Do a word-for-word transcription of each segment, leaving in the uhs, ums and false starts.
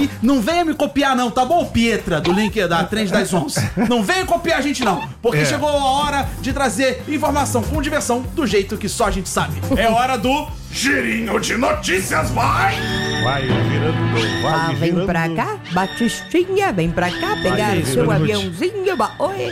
E não venha me copiar não, tá bom, Pietra, do link da Trend das onze. Não venha copiar a gente não, porque é. chegou a hora de trazer informação com diversão do jeito que só a gente sabe. É hora do Girinho de Notícias, vai! Vai girando, vai ah, vem girando. pra cá, Batistinha, vem pra cá, pegar vai, o seu vai, aviãozinho. Ba... Oi!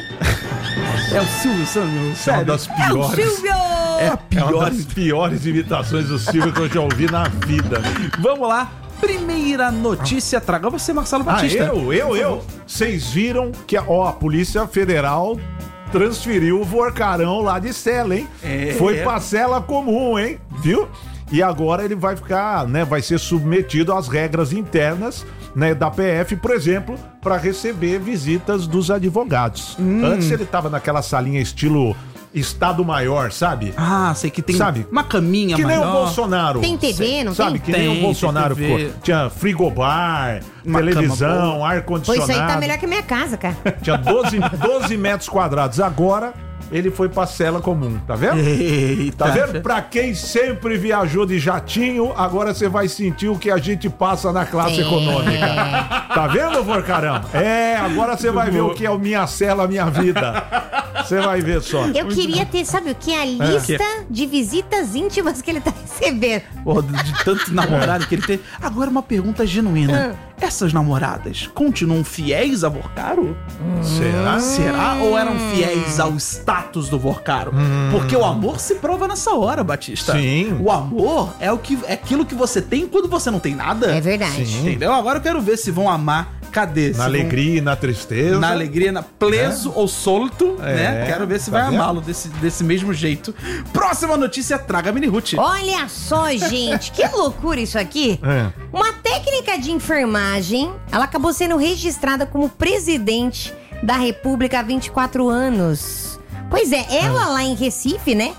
É o Silvio Santos, é uma das piores. É o Silvio! É a pior. É uma das piores imitações do Silvio que eu já ouvi na vida. Vamos lá. Primeira notícia, traga você, Marcelo Batista. Ah, eu, eu, eu. Vocês viram que ó, a Polícia Federal transferiu o Vorcarão lá de cela, hein? É. Foi pra cela comum, hein? Viu? E agora ele vai ficar, né, vai ser submetido às regras internas, né, da P F, por exemplo, para receber visitas dos advogados. Hum. Antes ele tava naquela salinha estilo Estado Maior, sabe? Ah, sei que tem sabe? uma caminha que maior. nem o Bolsonaro. Tem T V, não sabe? tem? Que nem tem, o Bolsonaro tem T V. ficou. Tinha frigobar, Uma televisão, Pô, ar-condicionado. isso aí tá melhor que minha casa, cara. Tinha doze, doze metros quadrados. Agora ele foi pra cela comum, tá vendo? Eita. Tá vendo? Pra quem sempre viajou de jatinho, agora você vai sentir o que a gente passa na classe É. econômica. Tá vendo, Vorcarão? É, agora você vai ver o que é o Minha Cela, Minha Vida. Você vai ver só. Eu queria ter, sabe o que? A lista de visitas íntimas que ele tá recebendo. Pô, de, de tanto namorado que ele tem. Agora uma pergunta genuína. Essas namoradas continuam fiéis a Vorcaro? Será? Será? Ou eram fiéis ao status do Vorcaro? Hum. Porque o amor se prova nessa hora, Batista. Sim. O amor é, o que, é aquilo que você tem quando você não tem nada. É verdade. Sim. Entendeu? Agora eu quero ver se vão amar. Cadê? Se Na vão... alegria e na tristeza. Na alegria, na preso é. ou solto, É. né? Quero ver se Tá vai vendo? amá-lo desse, desse mesmo jeito. Próxima notícia, traga Mini Ruth. Olha só, gente, que loucura isso aqui. É. Uma técnica de enfermagem, ela acabou sendo registrada como presidente da República há vinte e quatro anos. Pois é, ela lá em Recife, né?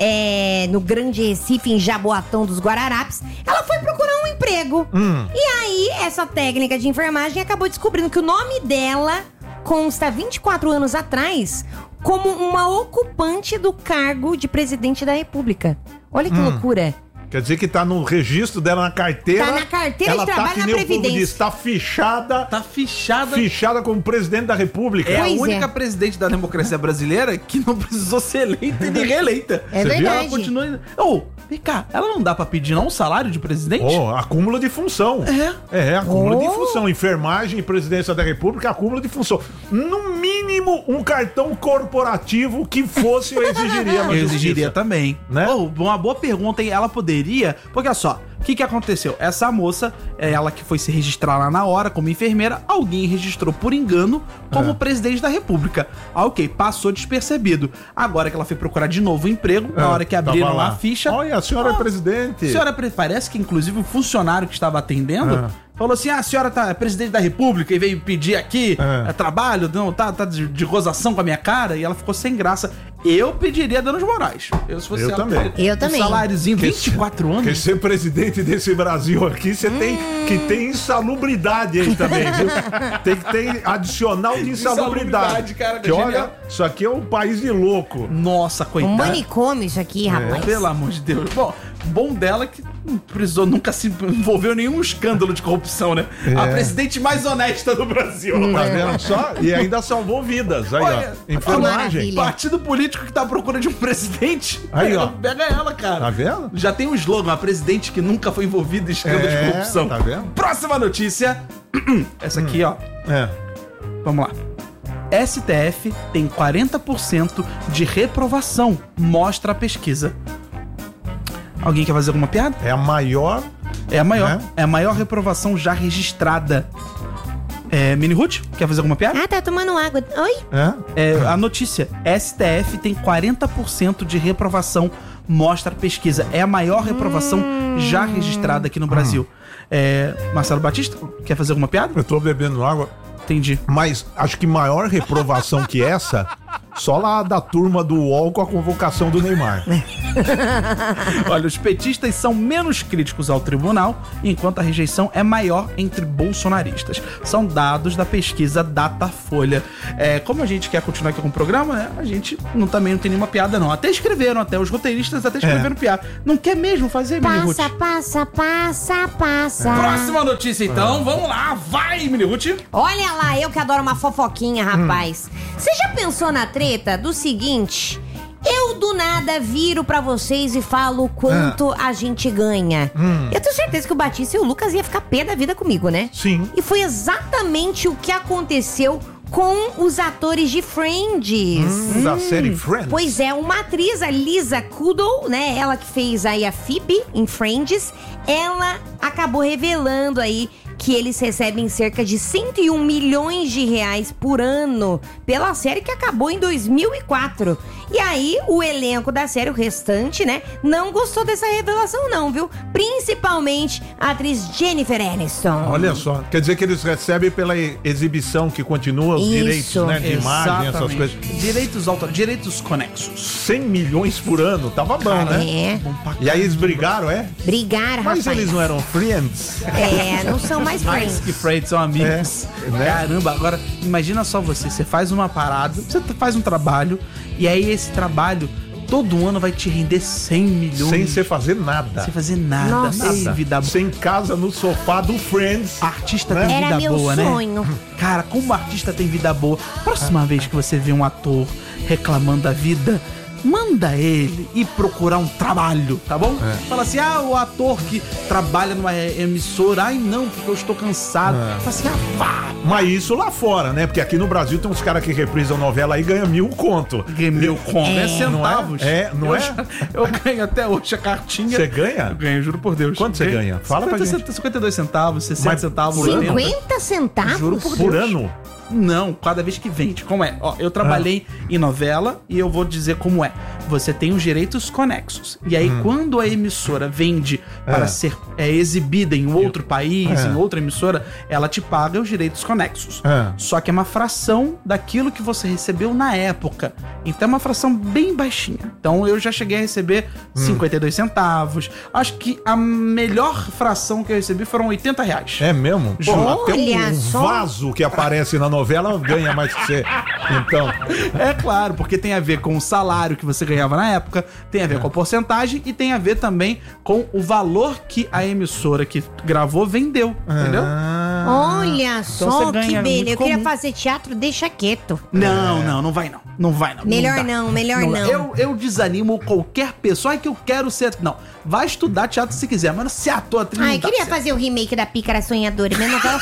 É, no Grande Recife, em Jaboatão dos Guararapes, ela foi procurar um emprego. Hum. E aí, essa técnica de enfermagem acabou descobrindo que o nome dela consta vinte e quatro anos atrás como uma ocupante do cargo de presidente da República. Olha que Hum. loucura. Quer dizer que tá no registro dela na carteira. Tá na carteira ela de trabalho tá, que na nem o povo Previdência. diz, tá fichada, Tá fichada. fichada como presidente da República. É a Pois única é. presidente da democracia brasileira que não precisou ser eleita e nem reeleita. É Você viu? verdade. Ela continua. Ô, vem cá, ela não dá pra pedir não um salário de presidente? Oh, acúmulo de função. É. É, acúmulo Oh. de função. Enfermagem e presidência da República, acúmulo de função. No mínimo, um cartão corporativo que fosse eu exigiria na Eu exigiria justiça. também. Né? Oh, uma boa pergunta, hein? Ela poderia. Porque olha só, o que, que aconteceu? Essa moça, é ela que foi se registrar lá na hora como enfermeira, alguém registrou por engano como É. presidente da República. Ah, ok, passou despercebido. Agora que ela foi procurar de novo um emprego, na É, hora que abriram tava lá lá. a ficha. Olha, a senhora Ah, é presidente. A senhora pre- parece que, inclusive, o funcionário que estava atendendo Ah. falou assim: ah, a senhora tá é presidente da República e veio pedir aqui Ah. é, trabalho, não, tá, tá de, de gozação com a minha cara, e ela ficou sem graça. Eu pediria danos morais. Eu, se fosse Eu ela, também. pediria Eu também. Um saláriozinho, Que vinte e quatro Porque anos. ser presidente desse Brasil aqui, você tem que ter insalubridade aí também, viu? Tem que ter adicional de insalubridade. Insalubridade, cara, que genial. olha, isso aqui é um país de louco. Nossa, Um coitada. manicômio isso É. aqui, rapaz. Pelo amor de Deus. Bom, bom dela que não precisou, nunca se envolveu em nenhum escândalo de corrupção, né? A presidente mais honesta do Brasil. Tá vendo só? E ainda salvou vidas. Aí, Olha, ó. Enfermagem. maravilha. Partido político que tá à procura de um presidente. Aí, pega, ó. Pega ela, cara. Tá vendo? Já tem um slogan, a presidente que nunca foi envolvida em escândalo É, de corrupção. tá vendo? Próxima notícia. Essa aqui, ó. É. Vamos lá. S T F tem quarenta por cento de reprovação, mostra a pesquisa. Alguém quer fazer alguma piada? É a maior. É a maior. Né? É a maior reprovação já registrada. É, Mini Ruth, quer fazer alguma piada? Ah, tá tomando água. Oi? É? É, a notícia, S T F tem quarenta por cento de reprovação, mostra a pesquisa. É a maior reprovação já registrada aqui no Brasil. É, Marcelo Batista, quer fazer alguma piada? Eu tô bebendo água. Entendi. Mas acho que maior reprovação que essa Só lá da turma do U O L com a convocação do Neymar. Olha, os petistas são menos críticos ao tribunal, enquanto a rejeição é maior entre bolsonaristas. São dados da pesquisa Datafolha. É, como a gente quer continuar aqui com o programa, né? A gente não, também não tem nenhuma piada, não. Até escreveram, até os roteiristas até escreveram é. piada. Não quer mesmo fazer, Mini Ruth? Passa, passa, passa, passa. Próxima notícia, então. Ah. Vamos lá. Vai, Mini Ruth. Olha lá, eu que adoro uma fofoquinha, rapaz. Você hum. já pensou na treta do seguinte... Eu do nada viro pra vocês e falo quanto ah. a gente ganha. Hum. Eu tenho certeza que o Batista e o Lucas iam ficar pé da vida comigo, né? Sim. E foi exatamente o que aconteceu com os atores de Friends. Hum, da série Friends. Pois é, uma atriz, a Lisa Kudrow, né? Ela que fez aí a Phoebe em Friends, ela acabou revelando aí que eles recebem cerca de cento e um milhões de reais por ano pela série que acabou em dois mil e quatro. E aí, o elenco da série, o restante, né, não gostou dessa revelação não, viu? Principalmente a atriz Jennifer Aniston. Olha só, quer dizer que eles recebem pela exibição que continua os Isso. direitos, né, de imagem, essas coisas. Direitos autor, direitos conexos. cem milhões por ano, tava bom, Cara, né? É. E aí eles brigaram, é? Brigaram, Mas rapaz. eles não eram friends? É, não são mais Mais friends. que friends, são amigos. É, né? Caramba, agora imagina só você, você faz uma parada, você faz um trabalho, e aí esse trabalho todo ano vai te render cem milhões. Sem você fazer nada. Sem fazer nada. Nossa. Ei, vida boa. Sem casa no sofá do Friends. Artista Né? tem Era vida meu boa, sonho. né? Cara, como artista tem vida boa. Próxima vez que você vê um ator reclamando da vida, manda ele ir procurar um trabalho, tá bom? É. Fala assim, ah, o ator que trabalha numa emissora, ai não, porque eu estou cansado. É. Fala assim, ah, pá. Mas isso lá fora, né? Porque aqui no Brasil tem uns caras que reprisam novela e ganham mil conto. Ganha mil conto, é, é centavos. Não é? É, não eu, é? Eu ganho até hoje a cartinha. Você ganha? Eu ganho, juro por Deus. Quanto você ganha? Fala pra gente. cinquenta e dois centavos, sessenta Mas centavos. cinquenta centavos? Juro por, por Deus. ano? Não, cada vez que vende. Como é? Ó, eu trabalhei ah. em novela e eu vou dizer como é. Você tem os direitos conexos. E aí, hum. quando a emissora vende para é. ser é, exibida em outro país, é. em outra emissora, ela te paga os direitos conexos. É. Só que é uma fração daquilo que você recebeu na época. Então é uma fração bem baixinha. Então eu já cheguei a receber hum. cinquenta e dois centavos. Acho que a melhor fração que eu recebi foram oitenta reais. É mesmo? Pô, até um, um só... vaso que aparece na novela ganha mais que você. Então. É claro, porque tem a ver com o salário que você ganhava na época, tem a ver é. com a porcentagem e tem a ver também com o valor que a emissora que gravou vendeu, ah. entendeu? Olha então só, que beleza. Eu comum. queria fazer teatro, deixa quieto. Não, não, não vai não. Não vai não. Melhor não, não, melhor não. não. Eu, eu desanimo qualquer pessoa. Ai, que eu quero ser... Não, vai estudar teatro se quiser, mas se ator, atriz Ai, queria fazer o remake da Pícara Sonhadora. Minha novela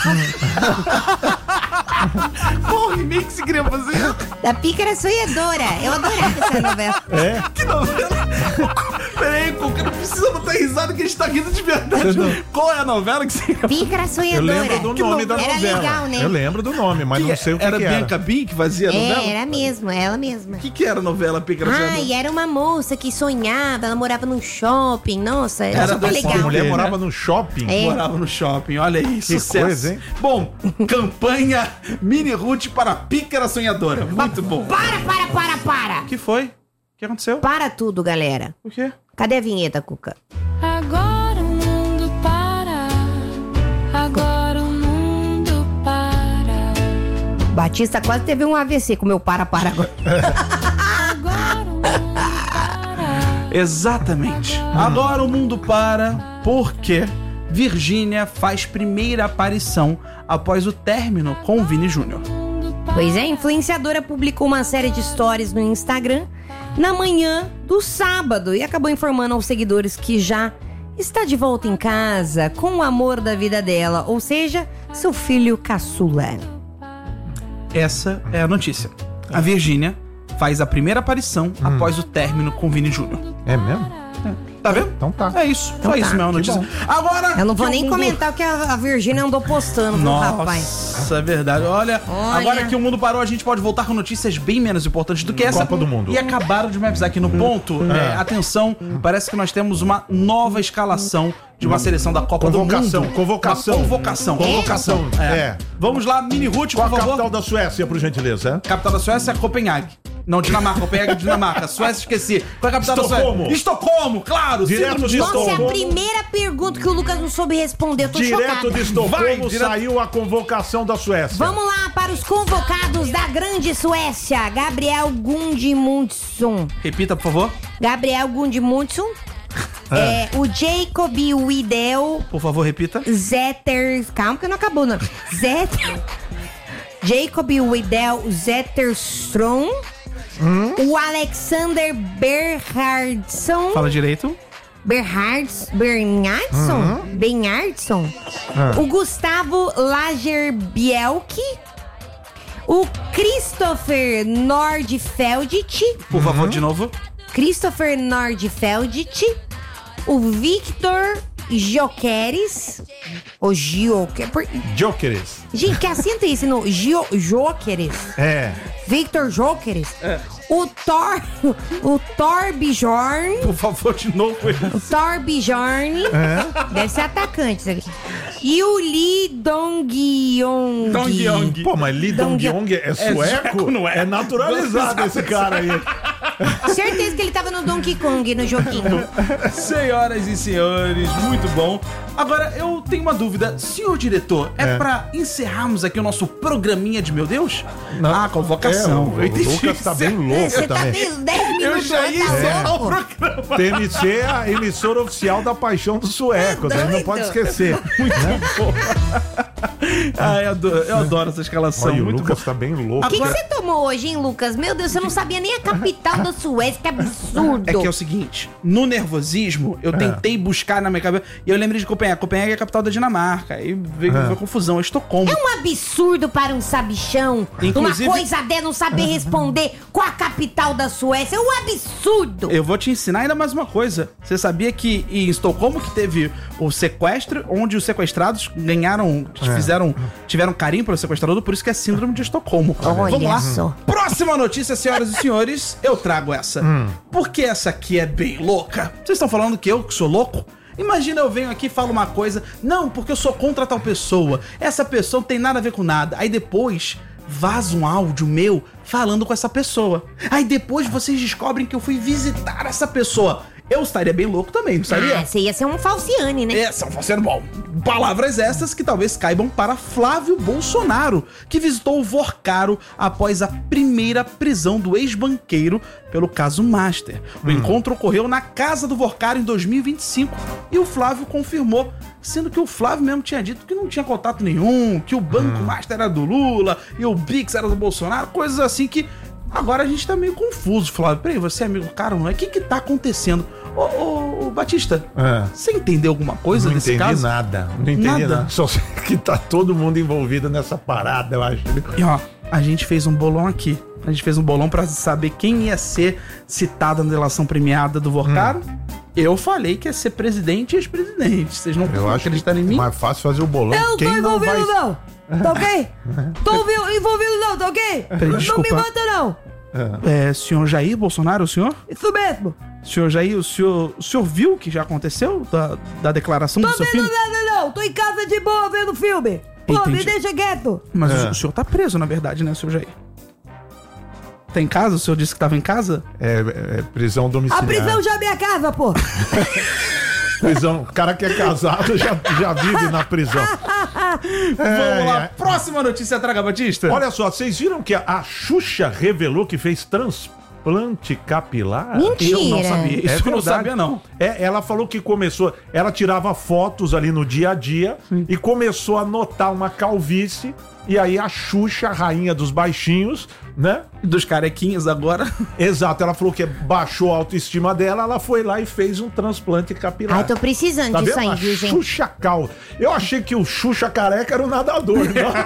Qual remake você queria fazer? Da Pícara Sonhadora. Eu adorava essa novela. É? Que novela? Peraí, qualquer não precisa botar risada que a gente tá rindo de verdade. Não... Qual é a novela que você... Pícara Sonhadora. Eu lembro do nome da era novela. Era legal, né? Eu lembro do nome, mas que não sei o que, era. que Era era. Bianca Bin que fazia a novela? É, era mesmo, ela mesma. O que, que era a novela Pícara Sonhadora? Ai, era uma moça que sonhava, ela morava num shopping. Nossa, era, era super legal. A mulher morava no shopping? É. Morava no shopping, olha aí, que sucesso. Coisa, hein? Bom, campanha Mini Ruth para Pícara Sonhadora. Muito bom. Para, para, para, para. O que foi? O que aconteceu? Para tudo, galera. O quê? Cadê a vinheta, Cuca? Agora o mundo para. Agora o mundo para. Batista quase teve um A V C com o meu para, para agora. Agora o mundo para. Exatamente. Agora o mundo para porque Virgínia faz primeira aparição após o término com o Vini Júnior. Pois é, a influenciadora publicou uma série de stories no Instagram na manhã do sábado e acabou informando aos seguidores que já está de volta em casa com o amor da vida dela, ou seja, seu filho caçula. Essa é a notícia. A Virgínia faz a primeira aparição hum. após o término com o Vini Júnior. É mesmo? É. Tá vendo? Então tá. É isso. Então Foi tá. isso mesmo a notícia. Agora. Eu não vou que nem o mundo... comentar o que a, a Virgínia andou postando, viu, Nossa, rapaz? Nossa, é verdade. Olha, Olha, agora que o mundo parou, a gente pode voltar com notícias bem menos importantes do que essa. Copa do Mundo. E acabaram de me avisar aqui no ponto. É. É, atenção, parece que nós temos uma nova escalação de uma seleção da Copa convocação, do Mundo. Convocação. Uma convocação. Convocação. É. É. Vamos lá, Mini Ruth, por Qual a favor. capital da Suécia, por gentileza? Capital da Suécia, Copenhague. Não, Dinamarca, Copenhague, Dinamarca. Suécia, esqueci. Qual é a capital Estocolmo. da Suécia? Estocolmo, claro. Direto síndrome de Nossa, é a Estocolmo. primeira pergunta que o Lucas não soube responder. Eu tô Direto chocada. de Estocolmo Vai, direto- saiu a convocação da Suécia. Vamos lá para os convocados da grande Suécia. Gabriel Gudmundsson. Repita, por favor. Gabriel Gudmundsson. É, o Jacob Widel Por favor, repita. Zetter... Calma que não acabou, não. Zetter... Jacob Widel Zetterstrom. O Alexander Berhardsson. Fala direito. Berhards, Bernhardsson? Bernhardsson. O Gustavo Lagerbielke. O Christopher Nordfeldt. Por favor, de novo. Christopher Nordfeldt. O Victor Jokeres. O Joker. por- Jokeres. Gente, que acento é esse no Gio... Jokeres? É. Victor Jokeres. O Thor... O Torbjorn. Por favor, de novo. O Torbjorn. Deve ser atacante isso aqui. E o Lee Dong-yong. Dong-yong. Pô, mas Lee Dong- Dong-yong é sueco? sueco, não é? É naturalizado esse cara aí. Certeza que ele tava no Donkey Kong, no joguinho. Senhoras e senhores, muito bom. Agora, eu tenho uma dúvida. Senhor diretor, é, É. pra encerrarmos aqui o nosso programinha de meu Deus? Não. Ah, convocação. É, o- Eu entendi. o Lucas tá bem louco Você tá também. meio dez Eu minutos já ia antes, encerrar tá o louco. programa. T M C é a emissora oficial da paixão dos suecos, É a gente não doido. pode esquecer. Ah, eu adoro, eu adoro essa escalação. Olha, o muito Lucas bom. tá bem louco. O que, que Agora- você tomou hoje, hein, Lucas? Meu Deus, você não sabia nem a capital da Suécia, que absurdo. É que é o seguinte, no nervosismo, eu tentei buscar na minha cabeça, e eu lembrei de Copenhague. Copenhague é a capital da Dinamarca, aí veio, É. veio confusão, é Estocolmo. É um absurdo para um sabichão. Inclusive- Uma coisa dessa não saber responder qual a capital da Suécia. É um absurdo. Eu vou te ensinar ainda mais uma coisa. Você sabia que em Estocolmo que teve o sequestro, onde os sequestrados ganharam, fizeram, tiveram carinho pelo sequestrador, por isso que é síndrome de Estocolmo. Olha Vamos lá. só. Próxima notícia, senhoras e senhores, eu trago essa. Porque essa aqui é bem louca. Vocês estão falando que eu que sou louco? Imagina eu venho aqui e falo uma coisa, não, porque eu sou contra tal pessoa. Essa pessoa não tem nada a ver com nada. Aí depois vaza um áudio meu falando com essa pessoa. Aí depois vocês descobrem que eu fui visitar essa pessoa. Eu estaria bem louco também, não estaria? Ah, você ia ser um falciane, né? Essa vai ser bom. Palavras essas que talvez caibam para Flávio Bolsonaro, que visitou o Vorcaro após a primeira prisão do ex-banqueiro pelo caso Master. O encontro ocorreu na casa do Vorcaro em dois mil e vinte e cinco e o Flávio confirmou, sendo que o Flávio mesmo tinha dito que não tinha contato nenhum, que o Banco Master era do Lula e o Bix era do Bolsonaro, coisas assim que... Agora a gente tá meio confuso, Flávio. Peraí, você é amigo do cara, não é? O que que tá acontecendo? Ô, ô, ô, Batista, É. você entendeu alguma coisa Não desse entendi caso? nada. Não entendi Nada? nada. Só sei que tá todo mundo envolvido nessa parada, eu acho. E ó, a gente fez um bolão aqui. A gente fez um bolão pra saber quem ia ser citado na delação premiada do Vorcaro. Eu falei que ia ser presidente e ex-presidente. Vocês não Eu acho que acreditam em mim? mais fácil fazer o bolão. Eu não tô Quem não envolvido, vai... não. Tá ok? Tô ouvi- envolvido, não, tá ok? Não desculpa. me mata, não. É, senhor Jair Bolsonaro, o senhor? Isso mesmo. Senhor Jair, o senhor, o senhor viu o que já aconteceu da, da declaração Tô do seu vendo filho? nada, não. Tô em casa de boa vendo filme. Pô, Entendi. me deixa quieto. Mas o- É. o senhor tá preso, na verdade, né, senhor Jair? Tá em casa? O senhor disse que tava em casa? É, é, prisão A domiciliar. prisão já é minha casa, pô. Prisão. O cara que é casado já, já vive na prisão. Vamos lá, é. próxima notícia, Traga Batista. Olha só, vocês viram que a, a Xuxa revelou que fez transplante capilar? Mentira. Eu não sabia. Isso É eu não verdade. sabia, não. É, ela falou que começou, ela tirava fotos ali no dia a dia e começou a notar uma calvície. E aí a Xuxa, a rainha dos baixinhos, né? Dos carequinhos agora. Exato, ela falou que baixou a autoestima dela, ela foi lá e fez um transplante capilar. Ai, tô precisando Tá disso vendo? aí, A viu, gente? Xuxa Cal. Eu achei que o Xuxa careca era o nadador,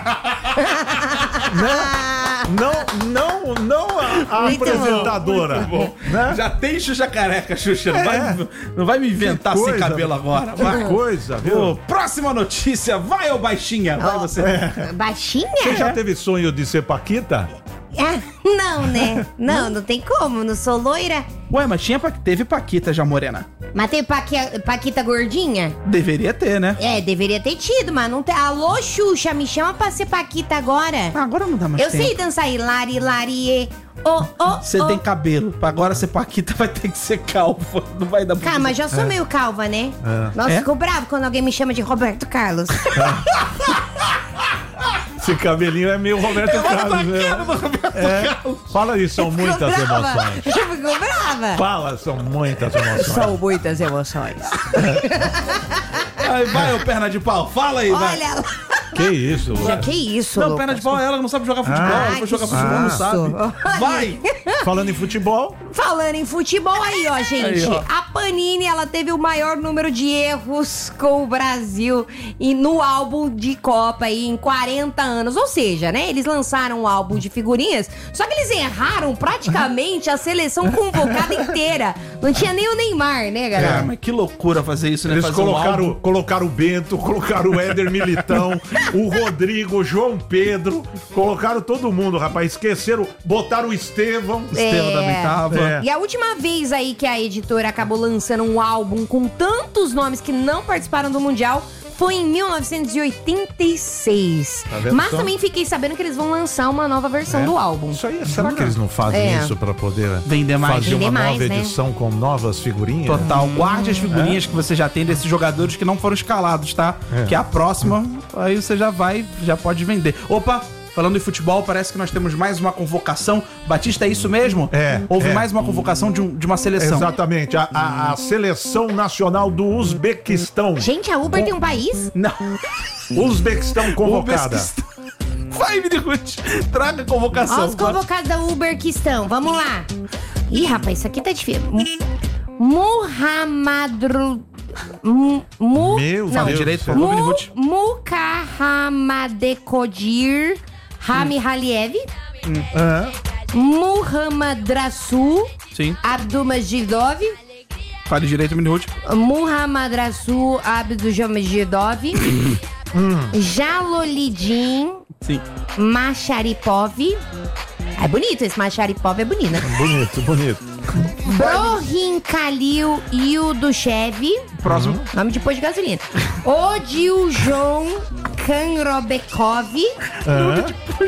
não? não, não, não a, a Muito bom, apresentadora. Bom, Né? já tem Xuxa careca, Xuxa. Não, É. vai, não vai me inventar Que sem coisa, cabelo agora. Vai. Que coisa, viu? Ô, próxima notícia. Vai, ô baixinha. Vai você. Baixinha? Você já teve sonho de ser Paquita? Ah, não, né? Não, não tem como. Não sou loira. Ué, mas tinha, pa- teve Paquita já morena. Mas tem Paqui- Paquita gordinha? Deveria ter, né? É, deveria ter tido, mas não tem. Alô, Xuxa, me chama pra ser Paquita agora. Ah, agora não dá mais Eu tempo. sei dançar hilari, hilarie. Oh, oh, Você oh. tem cabelo. Pra agora ser Paquita vai ter que ser calvo. Não vai dar pra Cara, fazer. mas já sou meio calva, né? Nossa, É? ficou bravo quando alguém me chama de Roberto Carlos. Esse cabelinho é meio Roberto Carlos, né? É. Fala isso, são muitas Ficou brava. emoções. Ficou brava. Fala, são muitas emoções. São muitas emoções. Ai, vai, ô perna de pau. Fala aí, vai. Olha lá. Que isso, Lucas? Que isso, Não, Lucas? perna de pau é ela que não sabe jogar futebol. Ah, ela foi jogar que futebol, não susto. sabe. Vai! Falando em futebol, Falando em futebol aí, ó, gente. Aí, ó. A Panini, ela teve o maior número de erros com o Brasil e no álbum de Copa aí em quarenta anos. Ou seja, né, eles lançaram um álbum de figurinhas, só que eles erraram praticamente a seleção convocada inteira. Não tinha nem o Neymar, né, Cara, galera? mas que loucura fazer isso, né? eles fazer um colocaram, álbum. colocaram o Bento, colocaram o Éder Militão, o Rodrigo, o João Pedro, colocaram todo mundo, rapaz. Esqueceram, botaram o Estevão. Estevão É. também tava. É. E a última vez aí que a editora acabou lançando um álbum com tantos nomes que não participaram do Mundial foi em mil novecentos e oitenta e seis. Tá vendo Mas só? também fiquei sabendo que eles vão lançar uma nova versão É. do álbum. Isso aí, será que eles não fazem É. isso pra poder Vender mais. fazer Vender uma mais, nova né? edição com novas figurinhas? Total. Guarde as figurinhas que você já tem desses jogadores que não foram escalados, tá? É. Que a próxima, aí você já vai, já pode vender. Opa! Falando em futebol, parece que nós temos mais uma convocação. Batista, é isso mesmo? É, Houve é. mais uma convocação de, um- de uma seleção. Exatamente, a, a- a seleção nacional do Uzbequistão. Gente, a Uber tem um país? Não. Uzbequistão convocada. Uzbequistão. Vai, Minirute. Traga a convocação. Olha os convocados da Uber que estão. Vamos lá. Ih, rapaz, isso aqui tá difícil. Muhammadru... Mu... mu Meu não. Deus direito, do céu. por Mu, favor, Minirute. Mukahamadkodir Rami Haliev, Hã? Muhammadrasu Sim. Abdulmajidov, Fale direito, Minirute. Muhammadrasu Abdulmajidov, Jalolidin Sim. Macharipov. É bonito, esse Macharipov é bonito, né? Bonito, bonito. Brohin Khalil Yudushev, Próximo. nome de posto de gasolina. Odiljon Kanrobekov, Hã?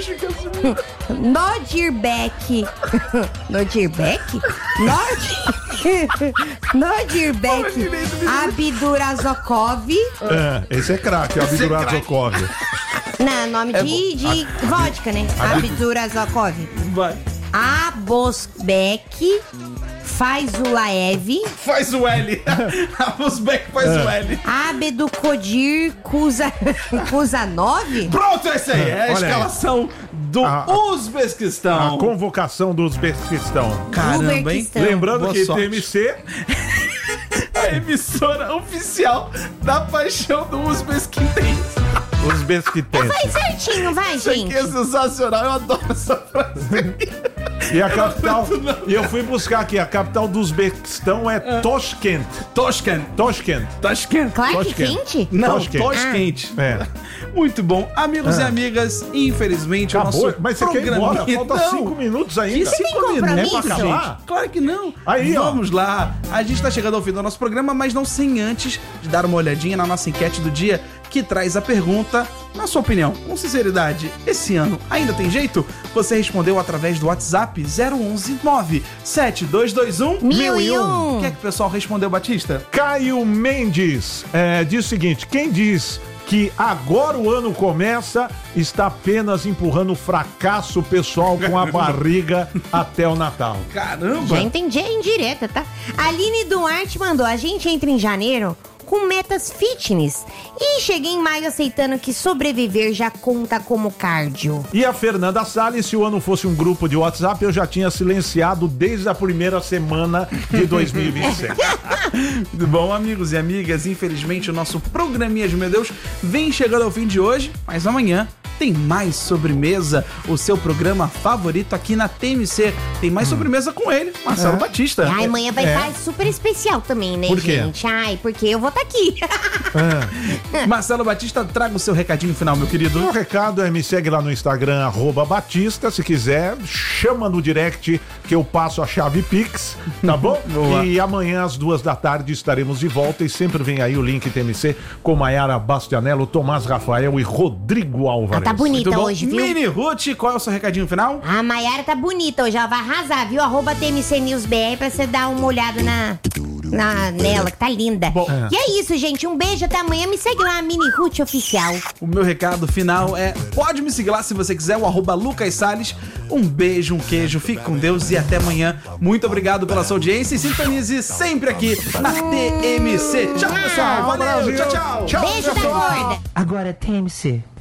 Nodirbek. Nodirbek? Nod... Nodirbek Abdurazokov. Hã? Esse é craque, o Abdurazokov. Não, nome de, de vodka, né? Abdurazokov. Vai. Abosbek Faizulaev. Faz o L. A Uzbek faz o L. Abdukodir Kuza... Kuzanov? Pronto, é isso aí. É a Olha aí. escalação do A- Uzbequistão. A convocação do Uzbequistão. Caramba, hein? Uzbequistão. Lembrando Boa que sorte. T M C A emissora oficial da paixão do Uzbequistão. Uzbequitense. Vai certinho, vai, Isso aqui gente. é sensacional. Eu adoro essa frase. E a capital. aguento não. E eu fui buscar aqui, a capital do Uzbequistão é Toshkent. Toshkent. Toshkent. Toshkent. Clark Toshkent. Kent? Não, Toshkent. Toshkent. É. Muito bom. Amigos e amigas, infelizmente Acabou. o nosso Mas você quer ir embora? programinha- Falta Não. cinco minutos Que ainda. Você tem cinco minutos, compromisso? é pra acabar? Gente. Claro que não. Aí, ó. Vamos lá. A gente tá chegando ao fim do nosso programa, mas não sem antes de dar uma olhadinha na nossa enquete do dia, que traz a pergunta, na sua opinião, com sinceridade, esse ano ainda tem jeito? Você respondeu através do WhatsApp zero onze nove sete dois dois um Mil e um. O que é que o pessoal respondeu, Batista? Caio Mendes é, diz o seguinte: quem diz que agora o ano começa está apenas empurrando o fracasso pessoal com a barriga até o Natal. Caramba! Já entendi a indireta, tá? Aline Duarte mandou: a gente entra em janeiro com metas fitness e cheguei em maio aceitando que sobreviver já conta como cardio. E a Fernanda Salles, se o ano fosse um grupo de WhatsApp, eu já tinha silenciado desde a primeira semana de dois mil e vinte e seis. Muito bom, amigos e amigas, infelizmente o nosso programinha de Meu Deus vem chegando ao fim de hoje, mas amanhã tem mais sobremesa, o seu programa favorito aqui na T M C. Tem mais sobremesa com ele, Marcelo É. Batista. Ai, amanhã vai É. estar super especial também, né, Por quê? gente? Ai, porque eu vou estar aqui. É. Marcelo Batista, traga o seu recadinho final, meu querido. O recado é me segue lá no Instagram, arroba Batista, se quiser, chama no direct que eu passo a chave Pix, tá bom? Boa. E amanhã às duas da tarde estaremos de volta e sempre vem aí o link T M C com Maiara Bastianello, Tomás Rafael e Rodrigo Álvares. Ela tá bonita Muito bom. hoje, viu? Mini Ruth, qual é o seu recadinho final? A Maiara tá bonita hoje, ela vai arrasar, viu? Arroba T M C News B R pra você dar uma olhada na, na, nela, que tá linda. Bom. E é isso, gente. Um beijo, até amanhã. Me segue lá, Mini Ruth Oficial. O meu recado final é: pode me seguir lá se você quiser, o arroba Lucas Salles. Um beijo, um queijo, fique com Deus e até amanhã. Muito obrigado pela sua audiência e sintonize sempre aqui na T M C. Tchau, pessoal. Valeu, Brasil. tchau, tchau. Tchau, Beijo da pessoal. gorda. Agora T M C.